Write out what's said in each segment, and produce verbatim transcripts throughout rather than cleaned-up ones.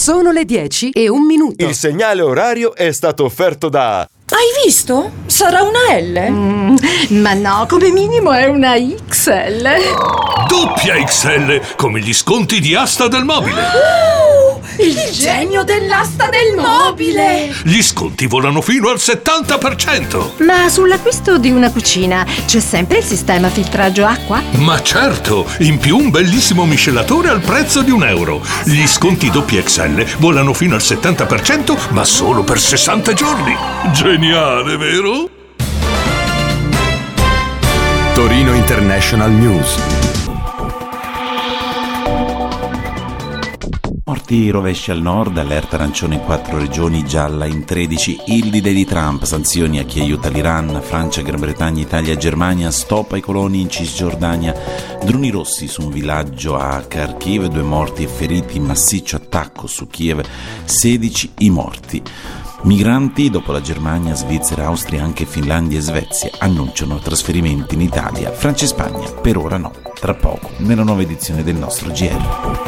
Sono le dieci e un minuto. Il segnale orario è stato offerto da... Hai visto? Sarà una L? Mm, ma no, come minimo è una X L. Doppia X L, come gli sconti di Asta del Mobile. Oh, il genio dell'asta del mobile! Gli sconti volano fino al settanta per cento. Ma sull'acquisto di una cucina c'è sempre il sistema filtraggio acqua? Ma certo, in più un bellissimo miscelatore al prezzo di un euro. Gli sconti doppia X L volano fino al settanta per cento, ma solo per sessanta giorni. Geniale, vero? Torino International News. Morti rovesci al nord, allerta arancione in quattro regioni, gialla in tredici, il D-Day di Trump, sanzioni a chi aiuta l'Iran, Francia, Gran Bretagna, Italia, Germania, stop ai coloni in Cisgiordania, droni rossi su un villaggio a Kharkiv, due morti e feriti, massiccio attacco su Kiev, sedici i morti. Migranti, dopo la Germania, Svizzera, Austria, anche Finlandia e Svezia annunciano trasferimenti in Italia, Francia e Spagna, per ora no, tra poco, nella nuova edizione del nostro G R.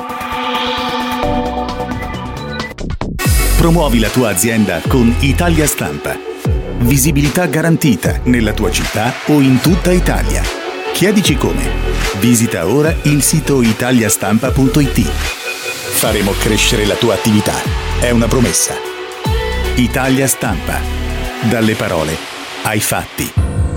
Promuovi la tua azienda con Italia Stampa. Visibilità garantita nella tua città o in tutta Italia. Chiedici come. Visita ora il sito italiastampa punto it. Faremo crescere la tua attività. È una promessa. Italia Stampa. Dalle parole ai fatti.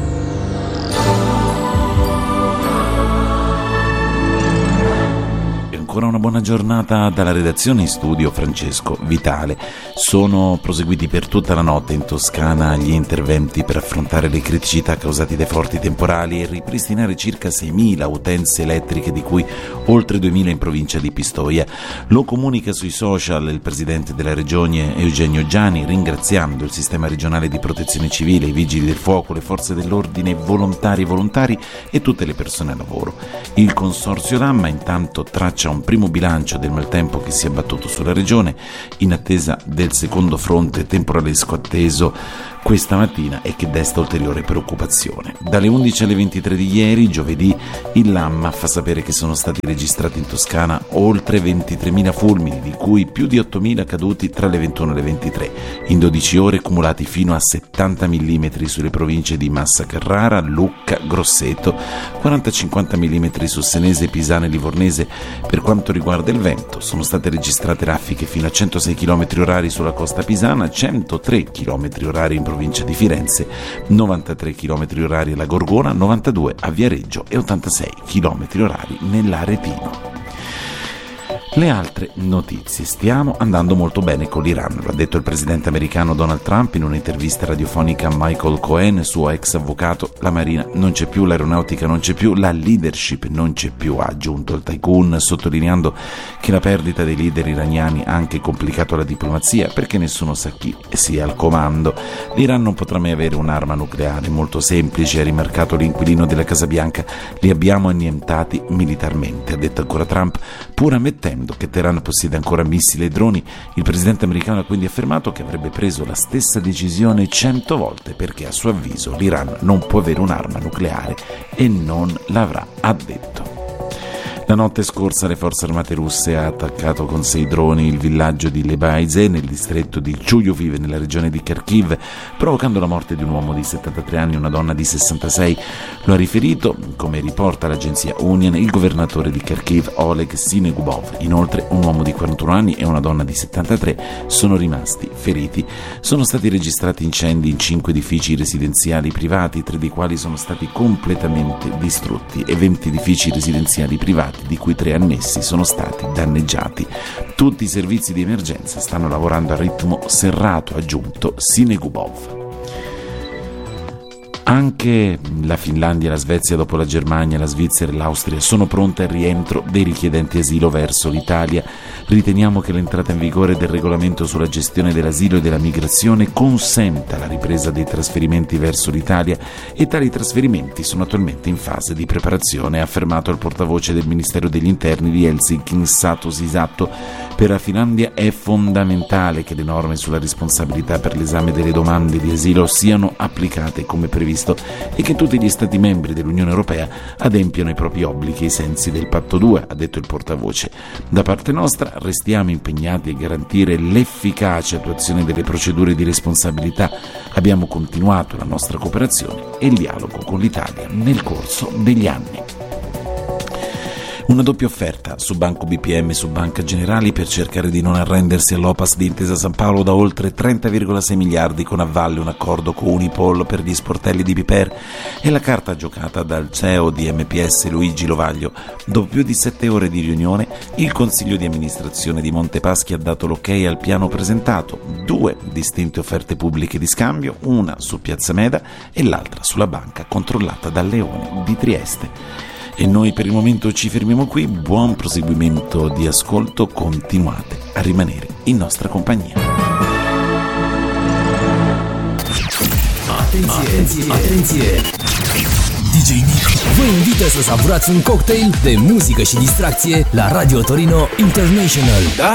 Ancora una buona giornata dalla redazione, in studio Francesco Vitale. Sono proseguiti per tutta la notte in Toscana gli interventi per affrontare le criticità causate dai forti temporali e ripristinare circa seimila utenze elettriche, di cui oltre duemila in provincia di Pistoia. Lo comunica sui social il presidente della regione Eugenio Giani, ringraziando il sistema regionale di protezione civile, i vigili del fuoco, le forze dell'ordine, volontari e volontari e tutte le persone a lavoro. Il consorzio Lamma intanto traccia un primo bilancio del maltempo che si è abbattuto sulla regione, in attesa del secondo fronte temporalesco atteso questa mattina e che desta ulteriore preoccupazione. Dalle undici alle ventitré di ieri, giovedì, il Lamma fa sapere che sono stati registrati in Toscana oltre ventitremila fulmini, di cui più di ottomila caduti tra le ventuno e le ventitré, in dodici ore cumulati fino a settanta millimetri sulle province di Massa Carrara, Lucca, Grosseto, quaranta cinquanta millimetri su Senese, Pisano e Livornese. Per quanto riguarda il vento, sono state registrate raffiche fino a centosei chilometri orari sulla costa pisana, centotré chilometri orari in provincia di Firenze, novantatré chilometri orari alla Gorgona, novantadue a Viareggio e ottantasei chilometri orari nell'Aretino. Le altre notizie. Stiamo andando molto bene con l'Iran, lo ha detto il presidente americano Donald Trump in un'intervista radiofonica a Michael Cohen, suo ex avvocato. La marina non c'è più, l'aeronautica non c'è più, la leadership non c'è più, ha aggiunto il tycoon, sottolineando che la perdita dei leader iraniani ha anche complicato la diplomazia, perché nessuno sa chi sia al comando. L'Iran non potrà mai avere un'arma nucleare, molto semplice, ha rimarcato l'inquilino della Casa Bianca. Li abbiamo annientati militarmente, ha detto ancora Trump, pur ammettendo che Teheran possiede ancora missili e droni. Il presidente americano ha quindi affermato che avrebbe preso la stessa decisione cento volte, perché a suo avviso l'Iran non può avere un'arma nucleare e non l'avrà, ha detto. La notte scorsa le forze armate russe hanno attaccato con sei droni il villaggio di Lebaize nel distretto di Chuyoviv nella regione di Kharkiv, provocando la morte di un uomo di settantatré anni e una donna di sessantasei. Lo ha riferito, come riporta l'agenzia Union, il governatore di Kharkiv Oleg Sinegubov. Inoltre un uomo di quarantuno anni e una donna di settantatré sono rimasti feriti. Sono stati registrati incendi in cinque edifici residenziali privati, tre dei quali sono stati completamente distrutti, e venti edifici residenziali privati, di cui tre annessi, sono stati danneggiati. Tutti i servizi di emergenza stanno lavorando a ritmo serrato, ha aggiunto Sinegubov. Anche la Finlandia, la Svezia, dopo la Germania, la Svizzera e l'Austria, sono pronte al rientro dei richiedenti asilo verso l'Italia. Riteniamo che l'entrata in vigore del regolamento sulla gestione dell'asilo e della migrazione consenta la ripresa dei trasferimenti verso l'Italia, e tali trasferimenti sono attualmente in fase di preparazione, ha affermato il portavoce del Ministero degli Interni di Helsinki, Sato Sisato. Per la Finlandia è fondamentale che le norme sulla responsabilità per l'esame delle domande di asilo siano applicate come previsto previsto e che tutti gli Stati membri dell'Unione Europea adempiano i propri obblighi ai sensi del Patto due, ha detto il portavoce. Da parte nostra restiamo impegnati a garantire l'efficace attuazione delle procedure di responsabilità. Abbiamo continuato la nostra cooperazione e il dialogo con l'Italia nel corso degli anni. Una doppia offerta su Banco B P M e su Banca Generali per cercare di non arrendersi all'Opas di Intesa San Paolo da oltre trenta virgola sei miliardi, con a valle un accordo con Unipol per gli sportelli di Piper e la carta giocata dal C E O di M P S Luigi Lovaglio. Dopo più di sette ore di riunione, il Consiglio di amministrazione di Montepaschi ha dato l'ok al piano presentato, due distinte offerte pubbliche di scambio, una su Piazza Meda e l'altra sulla banca controllata dal Leone di Trieste. E noi per il momento ci fermiamo qui. Buon proseguimento di ascolto, continuate a rimanere in nostra compagnia. Atenție, atenție! D J Nick vă invită să savurați un cocktail de muzică și distracție la Radio Torino International.